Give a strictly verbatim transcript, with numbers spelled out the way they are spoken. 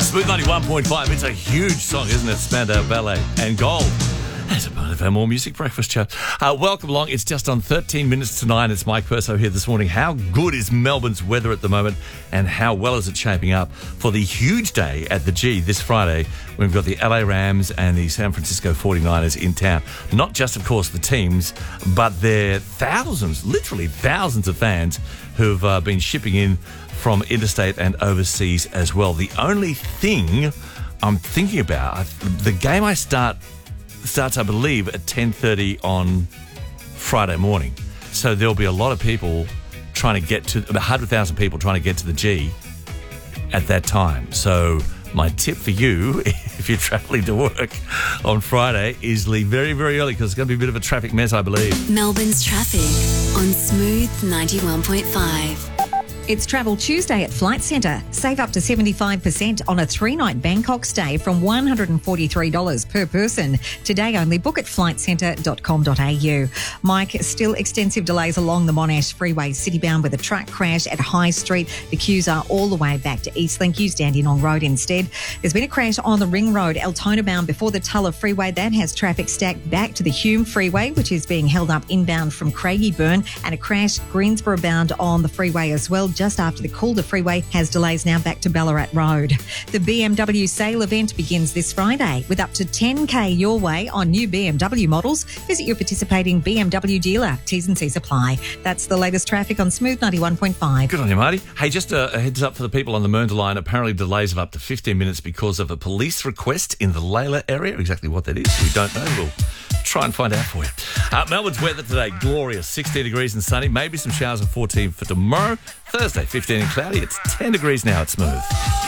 Smooth ninety-one point five. It's a huge song, isn't it? Spandau Ballet and Gold. As a part of our More Music Breakfast show. Uh, welcome along. It's just on thirteen minutes to nine. It's Mike Perso here this morning. How good is Melbourne's weather at the moment, and how well is it shaping up for the huge day at the G this Friday? We've got the L A Rams and the San Francisco forty-niners in town. Not just, of course, the teams, but their thousands, literally thousands of fans who've uh, been shipping in from interstate and overseas as well. The only thing I'm thinking about, the game I start starts, I believe, at ten thirty on Friday morning. So there'll be a lot of people trying to get to, one hundred thousand people trying to get to the G at that time. So my tip for you, if you're travelling to work on Friday, is leave very, very early because it's going to be a bit of a traffic mess, I believe. Melbourne's traffic on Smooth ninety-one point five. It's Travel Tuesday at Flight Centre. Save up to seventy-five percent on a three-night Bangkok stay from one hundred forty-three dollars per person. Today only. Book at flight centre dot com dot a u. Mike, still extensive delays along the Monash Freeway citybound with a truck crash at High Street. The queues are all the way back to Eastlink. Use Dandenong Road instead. There's been a crash on the Ring Road, Altona bound before the Tulla Freeway. That has traffic stacked back to the Hume Freeway, which is being held up inbound from Craigieburn, and a crash Greensboro bound on the freeway as well, just after the Calder Freeway has delays now back to Ballarat Road. The B M W sale event begins this Friday with up to ten K your way on new B M W models. Visit your participating B M W dealer. T's and C's apply. That's the latest traffic on Smooth ninety-one point five. Good on you, Marty. Hey, just a, a heads up for the people on the Mernda line. Apparently delays of up to fifteen minutes because of a police request in the Layla area. Exactly what that is, we don't know. We'll try and find out for you. Uh, Melbourne's weather today, glorious. sixteen degrees and sunny. Maybe some showers and fourteen for tomorrow. Thursday, fifteen and cloudy. It's ten degrees now at Smooth.